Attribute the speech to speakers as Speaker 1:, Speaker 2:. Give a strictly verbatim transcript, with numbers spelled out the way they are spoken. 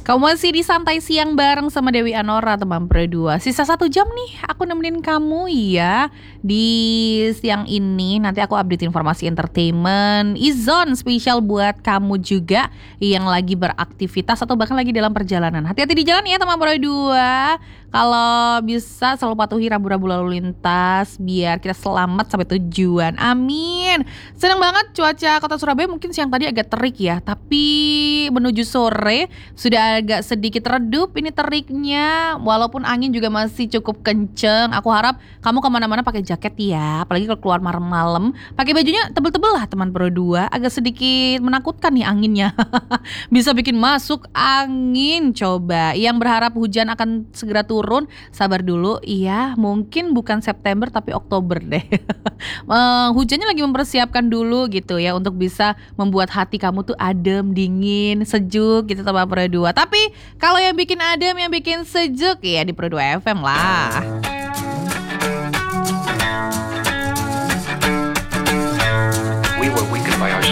Speaker 1: Kamu masih di Santai Siang bareng sama Dewi Anora, teman berdua. Sisa satu jam nih aku nemenin kamu ya. Di siang ini nanti aku update informasi entertainment Izon spesial buat kamu juga yang lagi beraktivitas atau bahkan lagi dalam perjalanan. Hati-hati di jalan ya teman berdua. Kalau bisa selalu patuhi rambu-rambu lalu lintas biar kita selamat sampai tujuan. Amin. Senang banget cuaca kota Surabaya mungkin siang tadi agak terik ya, tapi menuju sore sudah agak sedikit redup ini teriknya. Walaupun angin juga masih cukup kenceng. Aku harap kamu kemana-mana pakai jaket ya, apalagi kalau keluar malam-malam pakai bajunya tebel-tebel lah teman berdua. Agak sedikit menakutkan nih anginnya. Bisa bikin masuk angin. Coba yang berharap hujan akan segera turun, sabar dulu. Iya, mungkin bukan September tapi Oktober deh. uh, Hujannya lagi mempersiapkan dulu gitu ya, untuk bisa membuat hati kamu tuh adem, dingin, sejuk gitu teman berdua. Tapi kalau yang bikin adem, yang bikin sejuk ya di Pro dua F M lah.